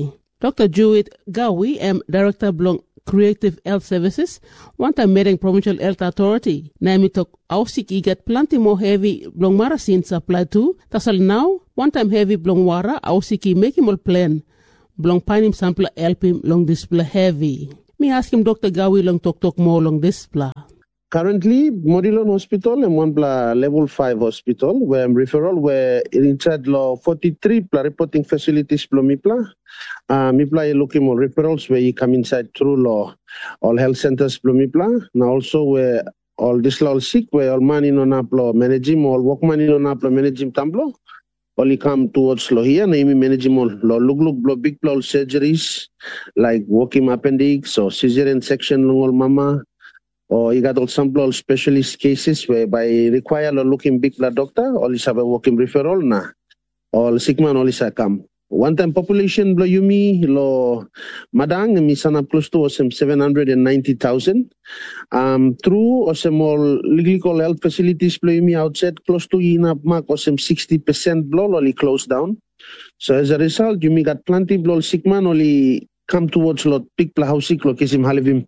Doctor Judith Gawi, um, Director Blong Creative Health Services, one time meeting Provincial Health Authority. Naimi tok ausik igat plenty more heavy blong marasin supply too. Tasal now, one time heavy blong wara ausiki make him all plan. Blong pinim sample help him long display heavy. Me ask him Doctor Gawi long talk talk more long display. Currently, Modilon Hospital and one bla level five hospital where I'm referral where in charge law forty-three pla reporting facilities pla mipla. Uh, mipla looking more referrals where you come inside through law all health centers pla mipla. Now also where all this law sick where all money no naplo managing all work money no naplo managing tamblo. Only come towards law here, name managing all law look look blow big blow surgeries like walking appendix or cesarean section long all mama. Or you got all some all specialist cases whereby require a looking big blood doctor, or is have a walking referral na. All sick man all is a come. One time population blow yumi lo madang mi sana close to some seven hundred and ninety thousand. Um through or some all legal health facilities blow yumi outside close to inap mark or some sixty percent blow only closed down. So as a result, yumi got plenty blow sick man only come towards lot big blow house sick lo kisim halivim.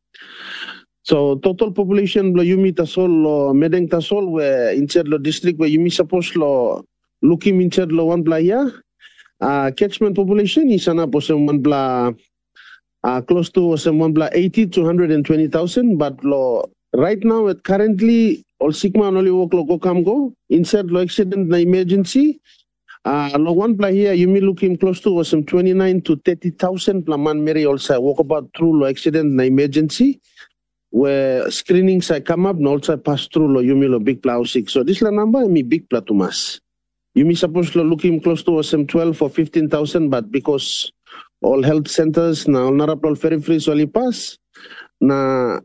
So total population lo yumi tasol lo medeng tasol where inside lo district where yumi supposed lo looking inside lo one bla ya uh, catchment population is sana po some one bla uh, close to some one bla eighty to one hundred twenty thousand but lo right now at currently all sigma only work lo go come go inside lo accident na emergency uh, lo one bla here yumi looking close to some twenty-nine to thirty thousand pla man mary also walk about through lo accident na emergency. Where screenings I come up and also pass through lo yumi lo big plow six. So this la number me big platumas. Yumi supposed to looking close to some twelve or fifteen thousand, but because all health centers na all narapol very free so only pass na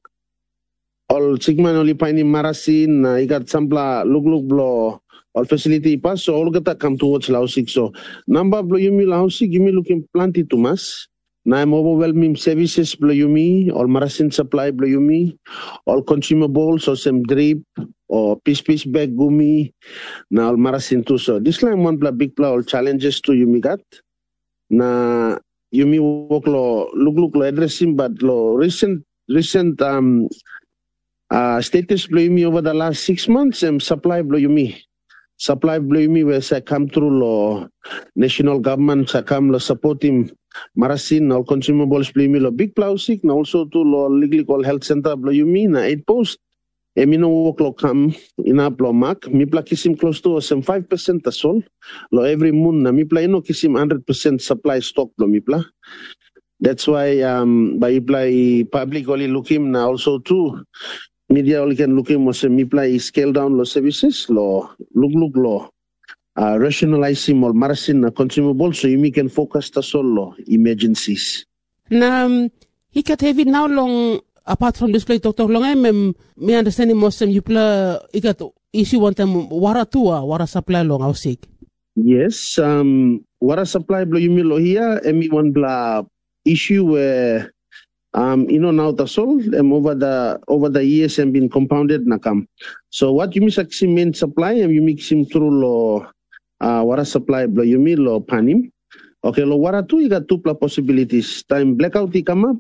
all sigma only piny marasin na igat sampla look look blow all facility pass so all gata come towards lao six. So number blow yumi lao six yumi looking plenty to mas. Na I'm overwhelming services blow yumi, all marasin supply blow yumi, all consumables or some drip or piece piece bag gumi, na all marasin too. So this line one bla big bla all challenges to yumi got. Na yumi work lo look look lo addressing but lo recent recent um uh status blow yumi over the last six months and supply blow yumi. Supply blow yumi where I come through lo national government I come lo support him. Marasin all consumables blow yumi lo big plow sick na also to lo legally call health center blow yumi na eight post. Emino work lo come ina blow mark. Mi pla kisim close to some five percent asol. Lo every moon na mi pla ino kisim one hundred percent supply stock blow mi pla. That's why um by play public only look him na also too. Media only can look him was mi pla scale down lo services lo look look lo. Uh, rationalizing all marasin na consumable so you can focus ta solo emergencies. Na um, he got heavy now long apart from this place doctor long I'm me understanding most of you play he got issue one time wara tua wara supply long how sick. Yes, um wara supply blow you lo here emi one bla issue where um you know now the sol um, over the over the years and been compounded na come. So what you miss main supply and you mix him through lo Uh, wara supply blow yumi lo panim. Okay, lo wara tu you got two possibilities. Time blackout i come up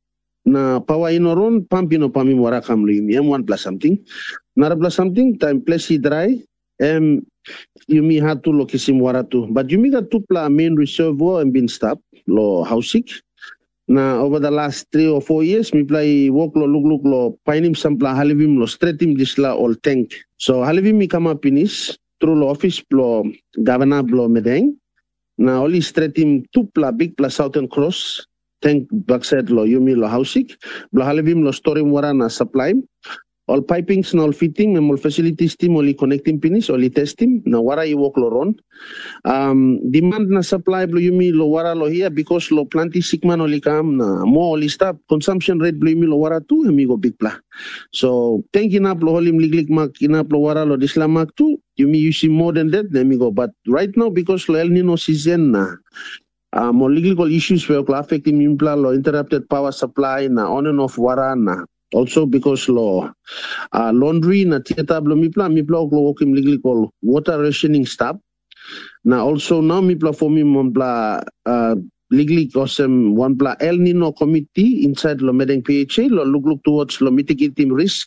na power inoron pump ino pamim wara kam lo yumi M one plus something. Nara plus something time place i dry um yumi had to lo kisim wara tu. But yumi got two pla main reservoir and been stopped lo housing. Na over the last three or four years mi play work lo look look lo painim sampla halivim lo straightim disla all tank. So halivim mi come up finish through the office blow governor blow medeng na only straight him two pla big pla Southern Cross tank backside lo yumi lo housing blow halivim lo storing wara na supply all pipings na all fitting and all facilities team only connecting finish only testing na wara you work lo ron um demand na supply blow yumi lo wara lo here because lo plenty sick man only come na more only stop consumption rate blow yumi lo wara tu amigo big pla so tanking up lo holim liglik mak inap lo wara lo disla mak tu you may use more than that, let me go. But right now, because El Nino season na, uh, more legal issues were affecting impla lo interrupted power supply na on and off wara na. Also because lo uh, laundry na theater blo mipla mipla lo working legal water rationing stop. Na also now mipla for me mipla uh, legally kosem one pla El Nino committee inside lo medeng P H A lo look look towards lo mitigating risk.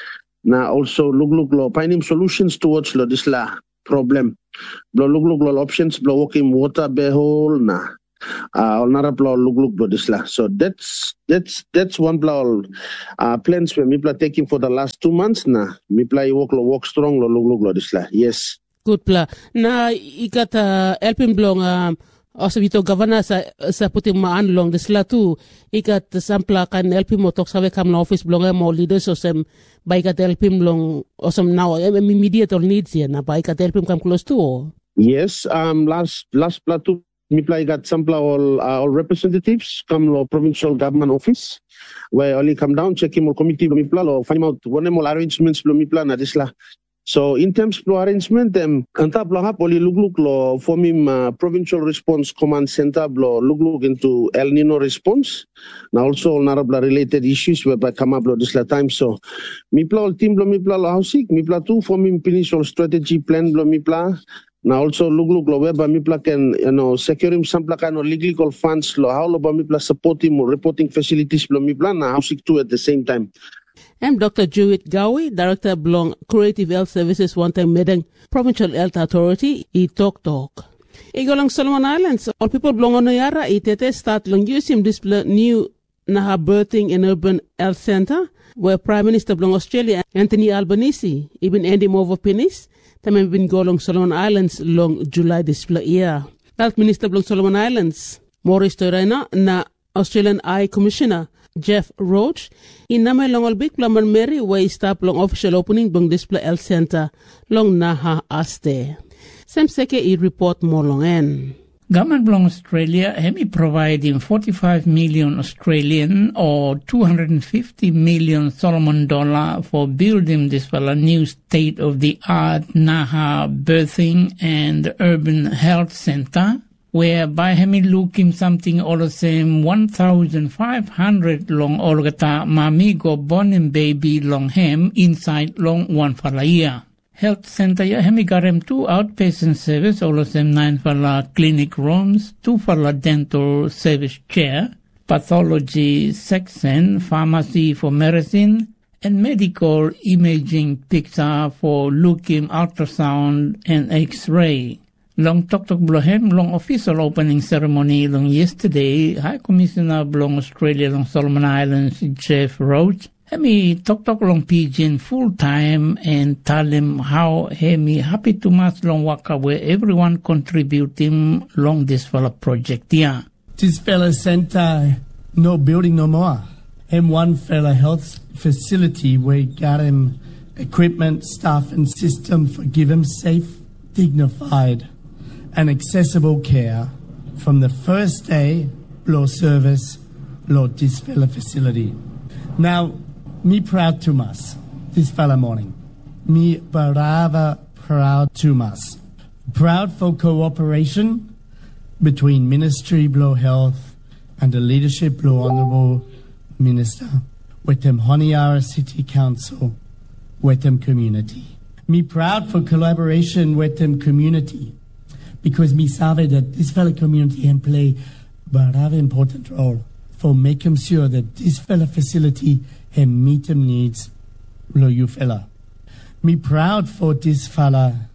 Na also look look lo finding solutions towards lo this la problem. Lo look look lo options lo working water behol na. Uh, look look this la. So that's that's that's one pla uh, plans where me pla taking for the last two months na. Me pla work lo work strong lo look look this la. Yes. Good pla. Na ikat uh, helping blong um also bito governor sa sa puting maan long this la tu ikat sampla kan helping mo tok sa kam na office blong mo leaders so sem by ikat helping long awesome now immediate needs yan na by ikat helping come close to. Oh. Yes. Um. Last last pla tu. Mipla got some all uh, all representatives come lo provincial government office where only come down check him or committee lo mipla lo find out one more arrangements lo mipla na disla. So in terms of arrangement them anta pla hap only look look lo form him uh, provincial response command center lo look look into El Nino response now also narabla related issues where by come up lo disla time. So mipla all team lo mipla lo housing mipla tu form him finish all strategy plan lo mipla. Now also look look lo weba mipla can you know secure him some kind of legal funds lo how lo ba mipla support him reporting facilities lo mipla na housing too at the same time. I'm Doctor Jewett Gowie, Director Blong Creative Health Services one time Medeng Provincial Health Authority i Tok Tok. Igo lang Solomon Islands, all people Blong Onoyara i tete start long use him display new Naha Birthing and Urban Health Center where Prime Minister Blong Australia Anthony Albanese even Andy Movo Pinis Tamen bin go long Solomon Islands long July display year. Health Minister long Solomon Islands, Maurice Torena na Australian Eye Commissioner Jeff Roach, inamay long all big plumber Mary way stop long official opening bang display health center long Naha Aste. Semseke I report more long en. Government Blong Australia hemi providing forty-five million Australian or two hundred fifty million Solomon dollar for building this for a new state-of-the-art Naha Birthing and Urban Health Center, whereby hemi looking something all the same one thousand five hundred long orgata mamigo born and baby long hem inside long one falaya. Health center ya hemi garem two outpatient service, all of them nine for la clinic rooms, two for la dental service chair, pathology section, pharmacy for medicine, and medical imaging picture for looking ultrasound and X-ray. Long Tok Tok Blohem, long official opening ceremony long yesterday, High Commissioner Blong Australia long Solomon Islands, Jeff Roach, Hemi Tok Tok long Pidgin full time and tell him how Hemi happy to much long waka where everyone contributing long this fella project. Yeah. This fella center no building no more. Him one fella health facility where got him equipment, staff and system for give him safe, dignified and accessible care from the first day blow service blow this fella facility. Now me proud to mas this fella morning. Me barava proud to mas. Proud for cooperation between Ministry Blow Health and the leadership Blow Honourable Minister with them Honiara City Council with them community. Me proud for collaboration with them community because me savvy that this fella community can play barava important role for making sure that this fella facility and meet them needs lo you fella. Me proud for this fella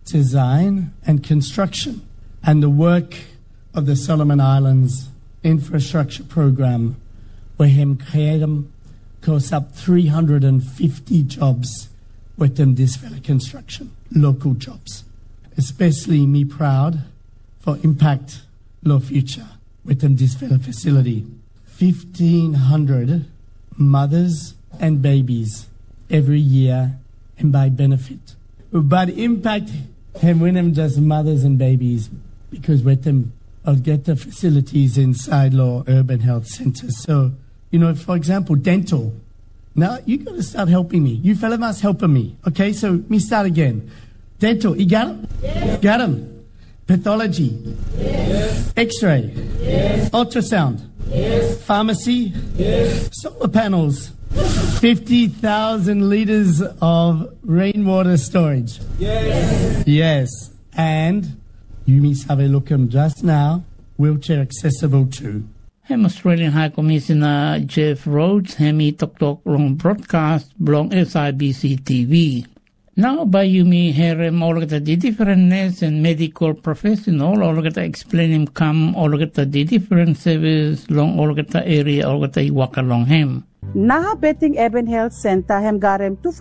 design and construction and the work of the Solomon Islands infrastructure program where him create them cost up three hundred fifty jobs with them this fella construction, local jobs. Especially me proud for impact lo future with them this fella facility. fifteen hundred mothers and babies every year and by benefit. But impact him when them just mothers and babies because with them I'll get the facilities inside law urban health centers. So, you know, for example, dental. Now you got to start helping me. You fella must helping me. Okay, so me start again. Dental, you got them? Yes. Got them. Pathology. Yes. X-ray. Yes. Ultrasound. Yes. Pharmacy. Yes. Solar panels. fifty thousand litres of rainwater storage. Yes. Yes. And you must have a look at them just now. wheelchair accessible to. Hem Australian High Commissioner Jeff Rhodes, hemi tok tok long broadcast blong S I B C T V. Now by Yumi herem olgata di differentness and medical professional olgata explain him come olgata di different service long olgata area olgata iwaka long hem. Naha Betting Eben Health Center hem garem tu